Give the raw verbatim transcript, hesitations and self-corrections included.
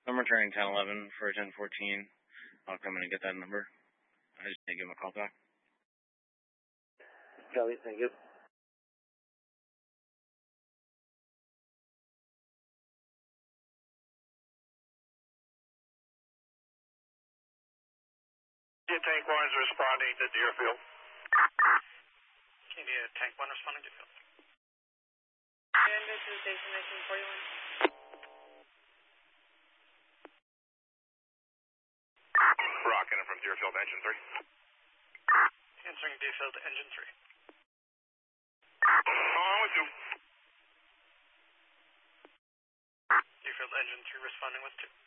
I'm returning ten eleven for ten fourteen. I'll come in and get that number. I just need to give him a call back. Copy, thank you. Yeah, Tank one is responding to Deerfield. India, Tank one responding to Deerfield. And this is Station nineteen forty-one. Rocking it from Deerfield, engine three. Answering Deerfield, engine three. On with you. Deerfield, engine three responding with two.